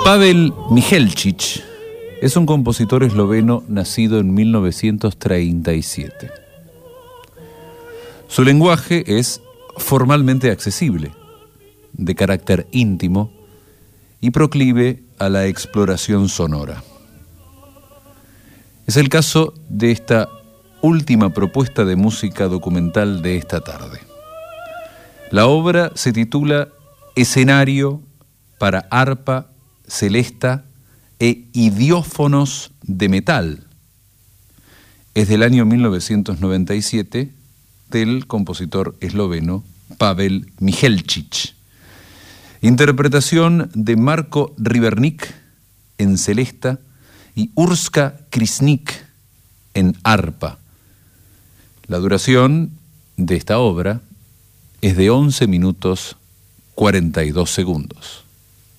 Pavel Mihaljević es un compositor esloveno nacido en 1937. Su lenguaje es formalmente accesible, de carácter íntimo y proclive a la exploración sonora. Es el caso de esta última propuesta de música documental de esta tarde. La obra se titula Escenario para arpa, celesta e idiófonos de metal. Es del año 1997 del compositor esloveno Pavel Mihaljević. Interpretación de Marko Rivernik en celesta y Urška Križník en arpa. La duración de esta obra es de 11 minutos 42 segundos.